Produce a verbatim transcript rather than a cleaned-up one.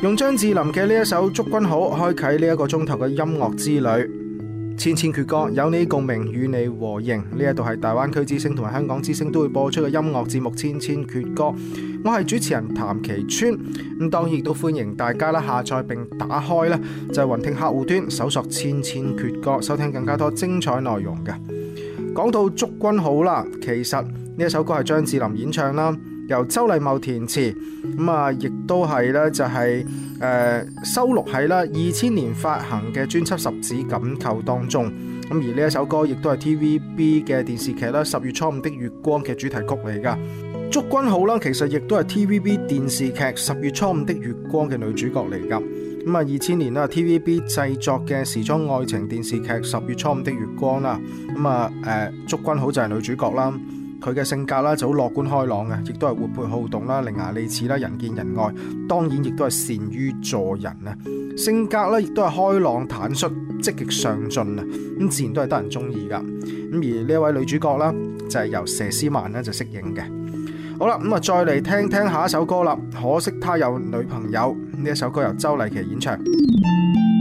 用張智霖嘅呢一首《祝君好》開啟呢一個鐘頭嘅音樂之旅。千千闕歌，有你共鳴，與你和應。呢一度係大灣區之聲同埋香港之聲都會播出嘅音樂節目《千千闕歌》，我係主持人譚其川。咁當然亦都歡迎大家啦下載並打開啦就係雲聽客戶端搜索《千千闕歌》，收聽更加多精彩內容嘅。講到《祝君好》啦，其實呢一首歌係張智霖演唱啦，由周禮茂填詞，咁啊亦都係咧就係、是、誒、呃、收錄喺啦二千年發行嘅專輯《十指緊扣》當中。咁而呢一首歌亦都係 T V B 嘅電視劇啦《十月初五的月光》嘅主題曲嚟噶。祝君好啦，其實亦都係 T V B 電視劇《十月初五的月光》嘅女主角嚟噶。咁啊二千年啦 T V B 製作嘅時裝愛情電視劇《十月初五的月光》啦，咁啊誒祝君好就係女主角啦。佢嘅性格啦就好樂觀開朗嘅，亦都係活潑好動啦，伶牙俐齒啦，人見人愛。當然亦都係善於助人啊，性格咧亦都係開朗坦率、積極上進啊，咁自然都係得人中意噶。咁而呢一位女主角啦，就係由佘詩曼咧就飾演嘅。好啦，咁啊再嚟聽聽下一首歌啦。可惜他有女朋友，呢一首歌由周麗淇演唱。